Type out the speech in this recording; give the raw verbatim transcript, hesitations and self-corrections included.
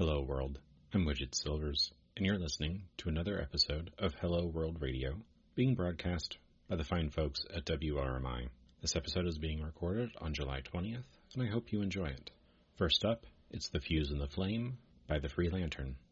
Hello World, I'm Widget Silvers, and you're listening to another episode of Hello World Radio, being broadcast by the fine folks at W R M I. This episode is being recorded on July twentieth, and I hope you enjoy it. First up, it's The Fuse and the Flame by The Free Lantern.